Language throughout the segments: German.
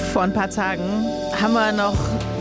Vor ein paar Tagen haben wir noch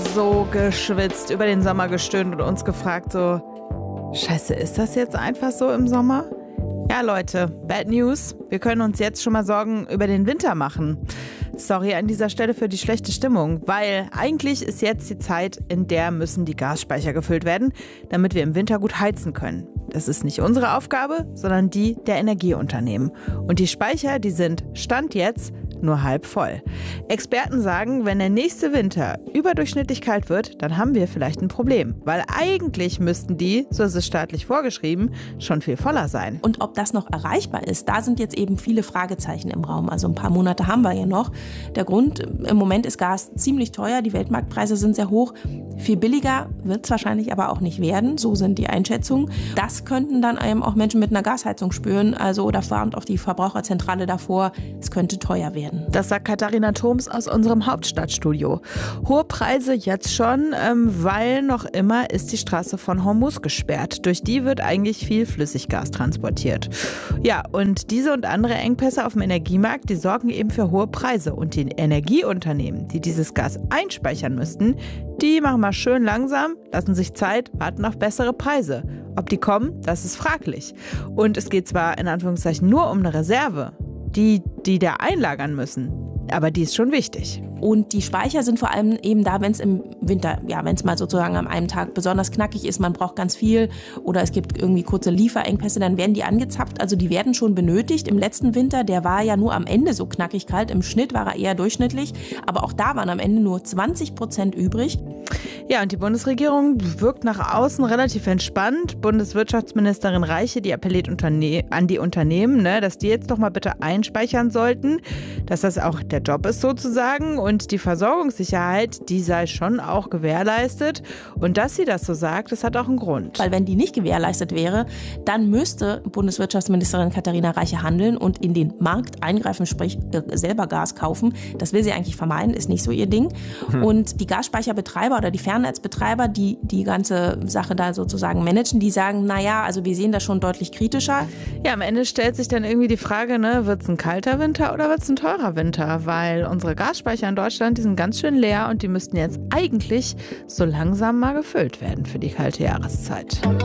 so geschwitzt, über den Sommer gestöhnt und uns gefragt so, Scheiße, ist das jetzt einfach so im Sommer? Ja, Leute, Bad News. Wir können uns jetzt schon mal Sorgen über den Winter machen. Sorry an dieser Stelle für die schlechte Stimmung, weil eigentlich ist jetzt die Zeit, in der müssen die Gasspeicher gefüllt werden, damit wir im Winter gut heizen können. Das ist nicht unsere Aufgabe, sondern die der Energieunternehmen. Und die Speicher, die sind Stand jetzt nur halb voll. Experten sagen, wenn der nächste Winter überdurchschnittlich kalt wird, dann haben wir vielleicht ein Problem. Weil eigentlich müssten die, so ist es staatlich vorgeschrieben, schon viel voller sein. Und ob das noch erreichbar ist, da sind jetzt eben viele Fragezeichen im Raum. Also ein paar Monate haben wir ja noch. Der Grund, im Moment ist Gas ziemlich teuer, die Weltmarktpreise sind sehr hoch. Viel billiger wird es wahrscheinlich aber auch nicht werden, so sind die Einschätzungen. Das könnten dann eben auch Menschen mit einer Gasheizung spüren. Also da warnt auch die Verbraucherzentrale davor, es könnte teuer werden. Das sagt Katharina Thoms aus unserem Hauptstadtstudio. Hohe Preise jetzt schon, weil noch immer ist die Straße von Hormuz gesperrt. Durch die wird eigentlich viel Flüssiggas transportiert. Ja, und diese und andere Engpässe auf dem Energiemarkt, die sorgen eben für hohe Preise. Und die Energieunternehmen, die dieses Gas einspeichern müssten, die machen mal schön langsam, lassen sich Zeit, warten auf bessere Preise. Ob die kommen, das ist fraglich. Und es geht zwar in Anführungszeichen nur um eine Reserve, die da einlagern müssen. Aber die ist schon wichtig. Und die Speicher sind vor allem eben da, wenn es im Winter, ja, wenn es mal sozusagen an einem Tag besonders knackig ist, man braucht ganz viel oder es gibt irgendwie kurze Lieferengpässe, dann werden die angezapft. Also die werden schon benötigt. Im letzten Winter, der war ja nur am Ende so knackig kalt. Im Schnitt war er eher durchschnittlich. Aber auch da waren am Ende nur 20% übrig. Ja, und die Bundesregierung wirkt nach außen relativ entspannt. Bundeswirtschaftsministerin Reiche, die appelliert an die Unternehmen, dass die jetzt doch mal bitte einspeichern sollten, dass das auch der Job ist sozusagen und die Versorgungssicherheit, die sei schon auch gewährleistet. Und dass sie das so sagt, das hat auch einen Grund. Weil wenn die nicht gewährleistet wäre, dann müsste Bundeswirtschaftsministerin Katharina Reiche handeln und in den Markt eingreifen, sprich selber Gas kaufen. Das will sie eigentlich vermeiden, ist nicht so ihr Ding. Und die Gasspeicherbetreiber oder die Fernnetzbetreiber, die die ganze Sache da sozusagen managen, die sagen, naja, also wir sehen das schon deutlich kritischer. Ja, am Ende stellt sich dann irgendwie die Frage, wird es ein kalter Winter oder wird es ein teurer Winter? Weil unsere Gasspeicher in Deutschland, die sind ganz schön leer und die müssten jetzt eigentlich so langsam mal gefüllt werden für die kalte Jahreszeit.